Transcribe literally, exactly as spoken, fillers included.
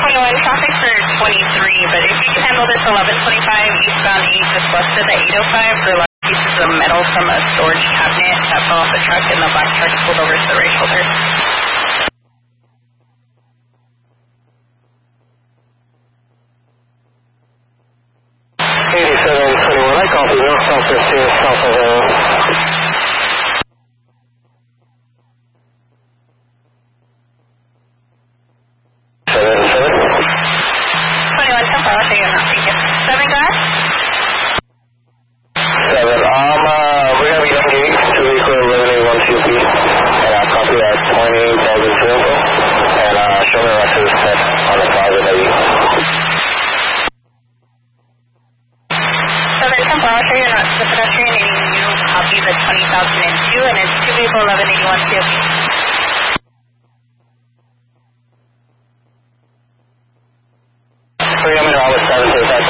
twenty-one, traffic for twenty-three, but if you can handle this eleven twenty-five eastbound eight just west of the eight oh five for large pieces of metal from a storage cabinet that fell off the truck and the black truck pulled over to the right shoulder. eighty-seven twenty-one, I copy, north southwest here, south of the... twenty-one, ten four, I'll take it now, thank you. seven, go ahead. seven, um, uh, we're going to be engaged to vehicle eleven eighty-one C P, and I'll copy that twenty thousand two info, and uh, show me the rest of the set on the plaza that you... seven, ten four, I'll show you not the pedestrian, and you copy the twenty thousand two, and it's two vehicle eleven eighty-one C P. Three, I'm in all with seven, so that's